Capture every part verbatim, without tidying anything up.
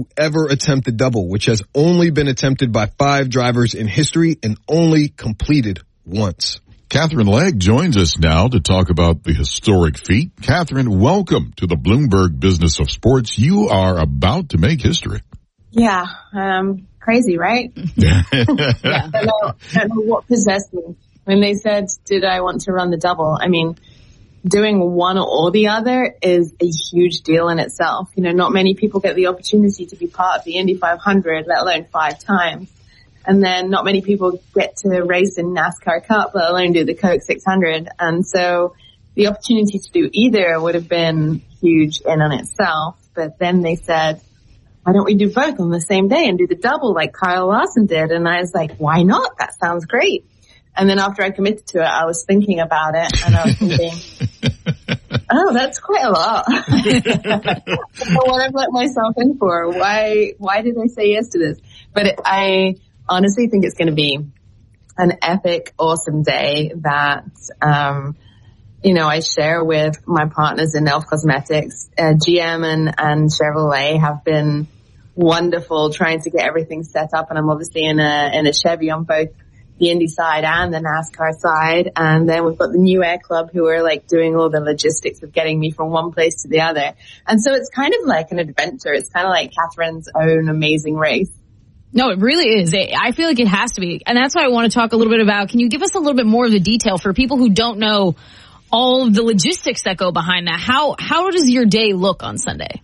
to ever attempt the double, which has only been attempted by five drivers in history and only completed once. Katherine Legge joins us now to talk about the historic feat. Katherine, welcome to the Bloomberg Business of Sports. You are about to make history. Yeah, um, crazy, right? Yeah. I, don't know, I don't know what possessed me when they said, did I want to run the double? I mean, doing one or the other is a huge deal in itself. You know, not many people get the opportunity to be part of the Indy five hundred, let alone five times. And then not many people get to race in NASCAR Cup, let alone do the Coke six hundred. And so the opportunity to do either would have been huge in on itself. But then they said, why don't we do both on the same day and do the double like Kyle Larson did? And I was like, why not? That sounds great. And then after I committed to it, I was thinking about it and I was thinking, oh, that's quite a lot. What I've let myself in for. Why, why did I say yes to this? But it, I honestly think it's going to be an epic, awesome day that, um, you know, I share with my partners in Elf Cosmetics. Uh, G M and, and Chevrolet have been wonderful trying to get everything set up. And I'm obviously in a, in a Chevy on both the Indy side and the NASCAR side. And then we've got the New Air Club who are like doing all the logistics of getting me from one place to the other. And so it's kind of like an adventure. It's kind of like Katherine's own amazing race. No, it really is. I feel like it has to be. And that's why I want to talk a little bit about, can you give us a little bit more of the detail for people who don't know all of the logistics that go behind that? How, how does your day look on Sunday?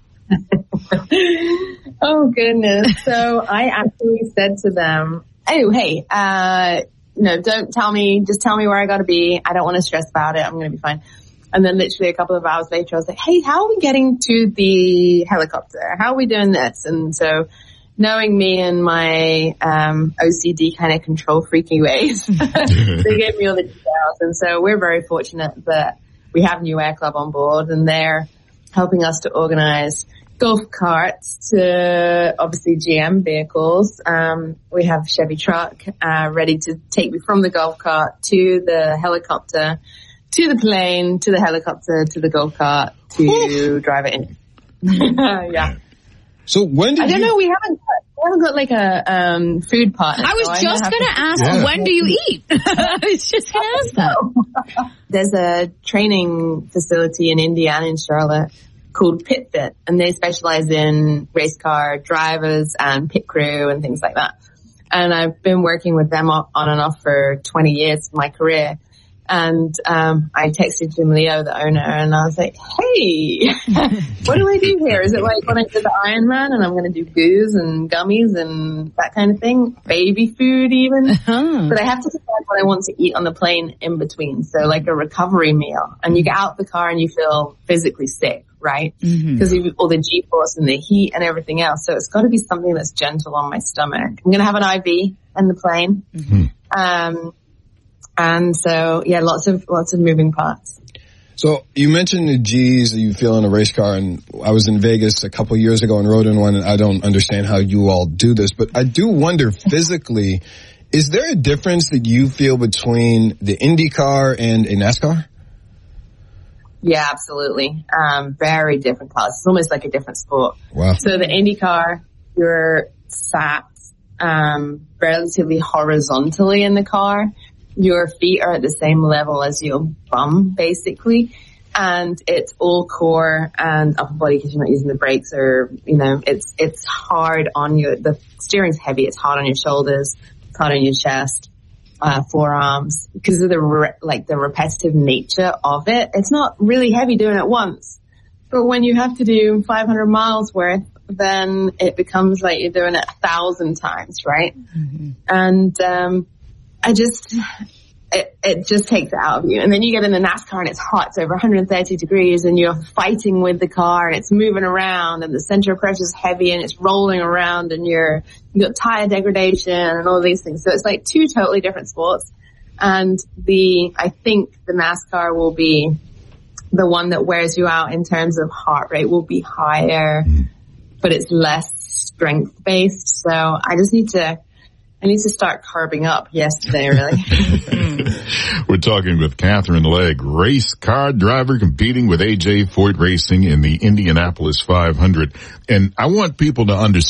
Oh, goodness. So I actually said to them, oh, hey, uh, no, don't tell me, just tell me where I got to be. I don't want to stress about it. I'm going to be fine. And then literally a couple of hours later, I was like, hey, how are we getting to the helicopter? How are we doing this? And so knowing me and my um O C D kind of control freaky ways, they gave me all the details. And so we're very fortunate that we have New Air Club on board and they're helping us to organize golf carts to obviously G M vehicles. Um, we have Chevy truck uh ready to take me from the golf cart to the helicopter, to the plane, to the helicopter, to the golf cart, to drive it in. Yeah. So when did I don't you... know, we haven't got, we haven't got like a um food partner. I was so just going to ask, yeah. when do you eat? I was just going to ask that. There's a training facility in Indiana, in Charlotte, called PitFit, and they specialize in race car drivers and pit crew and things like that. And I've been working with them on and off for twenty years of my career. And um I texted Jim Leo, the owner, and I was like, hey, what do I do here? Is it like when I did the Ironman and I'm going to do booze and gummies and that kind of thing? Baby food even? Uh-huh. But I have to decide what I want to eat on the plane in between. So like a recovery meal. And you get out the car and you feel physically sick, right? Because mm-hmm. of all the G-force and the heat and everything else. So it's got to be something that's gentle on my stomach. I'm going to have an I V in the plane. Mm-hmm. Um And so, yeah, lots of, lots of moving parts. So you mentioned the G's that you feel in a race car, and I was in Vegas a couple years ago and rode in one, and I don't understand how you all do this, but I do wonder physically, is there a difference that you feel between the Indy car and a NASCAR? Yeah, absolutely. Um, very different cars. It's almost like a different sport. Wow. So the Indy car, you're sat, um, relatively horizontally in the car. Your feet are at the same level as your bum, basically. And it's all core and upper body because you're not using the brakes or, you know, it's, it's hard on your, the steering's heavy. It's hard on your shoulders. It's hard on your chest, uh, forearms because of the, re- like the repetitive nature of it. It's not really heavy doing it once, but when you have to do five hundred miles worth, then it becomes like you're doing it a thousand times, right? Mm-hmm. And, um, I just, it, it just takes it out of you. And then you get in the NASCAR and it's hot. It's over one hundred thirty degrees and you're fighting with the car and it's moving around and the center of pressure is heavy and it's rolling around and you're, you got tire degradation and all these things. So it's like two totally different sports. And the, I think the NASCAR will be the one that wears you out in terms of heart rate will be higher, but it's less strength based. So I just need to, I need to start carving up yesterday, really. We're talking with Katherine Legge, race car driver competing with A J Foyt Racing in the Indianapolis five hundred. And I want people to understand